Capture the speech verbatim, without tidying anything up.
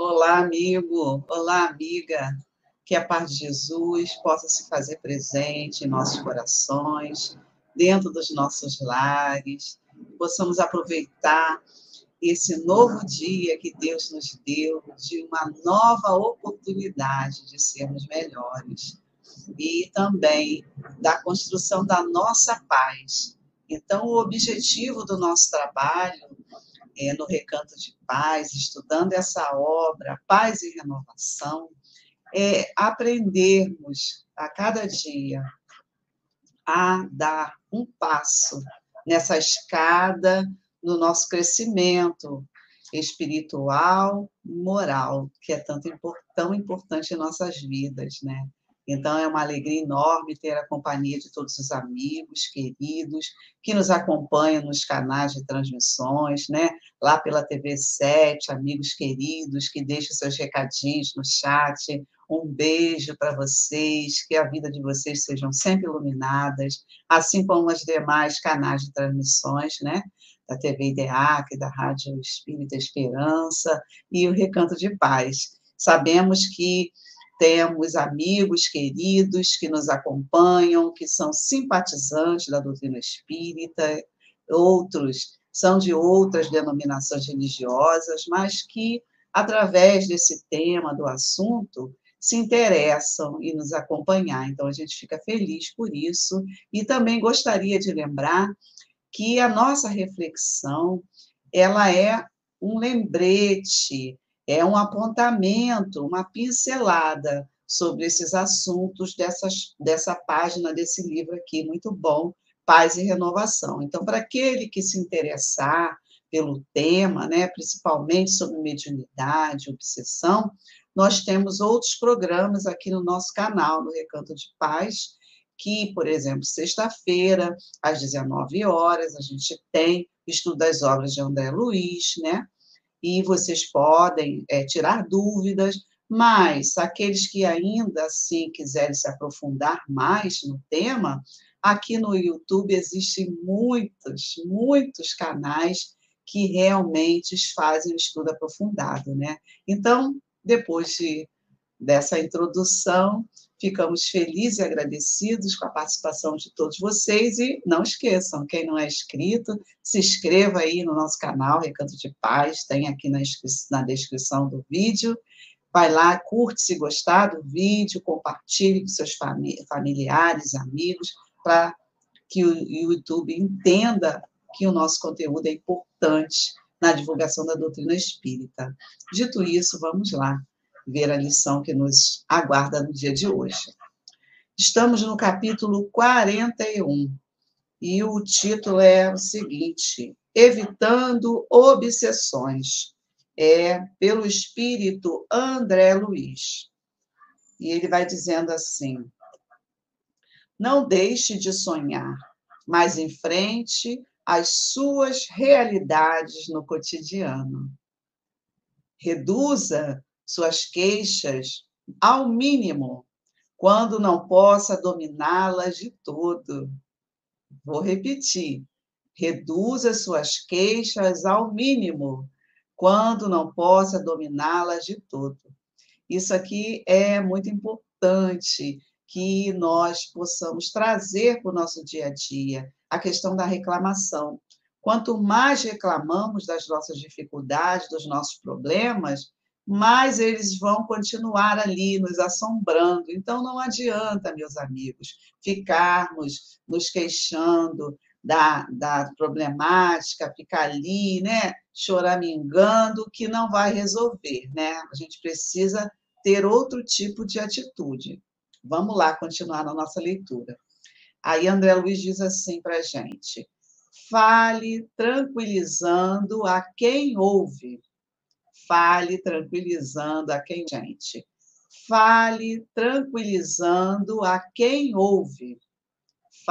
Olá, amigo. Olá, amiga. Que a paz de Jesus possa se fazer presente em nossos corações, dentro dos nossos lares. Possamos aproveitar esse novo dia que Deus nos deu, de uma nova oportunidade de sermos melhores. E também da construção da nossa paz. Então, o objetivo do nosso trabalho é, no Recanto de Paz, estudando essa obra, Paz e Renovação, é aprendermos a cada dia a dar um passo nessa escada no nosso crescimento espiritual, moral, que é tanto, tão importante em nossas vidas, né? Então, é uma alegria enorme ter a companhia de todos os amigos, queridos, que nos acompanham nos canais de transmissões, né? Lá pela T V sete, amigos queridos, que deixam seus recadinhos no chat. Um beijo para vocês, que a vida de vocês sejam sempre iluminadas, assim como os demais canais de transmissões, né? Da T V IDEAC, da Rádio Espírita Esperança e o Recanto de Paz. Sabemos que temos amigos queridos que nos acompanham, que são simpatizantes da doutrina espírita, outros são de outras denominações religiosas, mas que, através desse tema, do assunto, se interessam em nos acompanhar. Então, a gente fica feliz por isso. E também gostaria de lembrar que a nossa reflexão, ela é um lembrete, é um apontamento, uma pincelada sobre esses assuntos dessas, dessa página desse livro aqui, muito bom, Paz e Renovação. Então, para aquele que se interessar pelo tema, né, principalmente sobre mediunidade, obsessão, nós temos outros programas aqui no nosso canal, no Recanto de Paz, que, por exemplo, sexta-feira, às dezenove horas, a gente tem o estudo das obras de André Luiz, né? E vocês podem é, tirar dúvidas, mas aqueles que ainda assim quiserem se aprofundar mais no tema, aqui no YouTube existem muitos, muitos canais que realmente fazem o estudo aprofundado, né? Então, depois de, dessa introdução, ficamos felizes e agradecidos com a participação de todos vocês e não esqueçam, quem não é inscrito, se inscreva aí no nosso canal Recanto de Paz, tem aqui na, na descrição do vídeo, vai lá, curte se gostar do vídeo, compartilhe com seus familiares, amigos, para que o YouTube entenda que o nosso conteúdo é importante na divulgação da doutrina espírita. Dito isso, vamos lá ver a lição que nos aguarda no dia de hoje. Estamos no capítulo quarenta e um, e o título é o seguinte: Evitando Obsessões. É pelo espírito André Luiz. E ele vai dizendo assim: não deixe de sonhar, mas enfrente as suas realidades no cotidiano. Reduza suas queixas ao mínimo, quando não possa dominá-las de todo. Vou repetir. Reduza suas queixas ao mínimo, quando não possa dominá-las de todo. Isso aqui é muito importante que nós possamos trazer para o nosso dia a dia, a questão da reclamação. Quanto mais reclamamos das nossas dificuldades, dos nossos problemas, mais eles vão continuar ali nos assombrando. Então, não adianta, meus amigos, ficarmos nos queixando da, da problemática, ficar ali, né, choramingando, que não vai resolver, né? A gente precisa ter outro tipo de atitude. Vamos lá, continuar na nossa leitura. Aí André Luiz diz assim para a gente: fale tranquilizando a quem ouve. Fale tranquilizando a quem, gente. Fale tranquilizando a quem ouve.